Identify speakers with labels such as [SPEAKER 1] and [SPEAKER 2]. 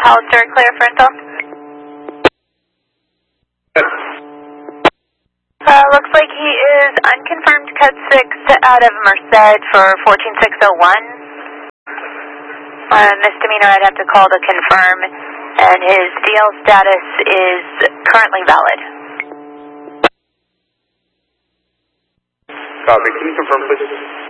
[SPEAKER 1] Hollister, clear for info. Looks like he is unconfirmed cut 6 out of Merced for 14601. Misdemeanor I'd have to call to confirm, and his DL status is currently valid.
[SPEAKER 2] Copy. Can you confirm, please?